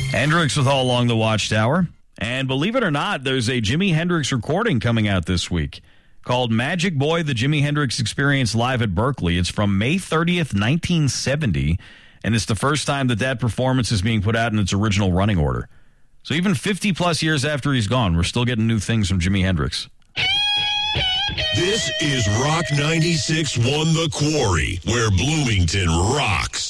Hendrix with All Along the Watchtower. And believe it or not, there's a Jimi Hendrix recording coming out this week called Magic Boy, the Jimi Hendrix Experience Live at Berkeley. It's from May 30th, 1970, and it's the first time that performance is being put out in its original running order. So even 50-plus years after he's gone, we're still getting new things from Jimi Hendrix. This is Rock 96.1 The Quarry, where Bloomington rocks.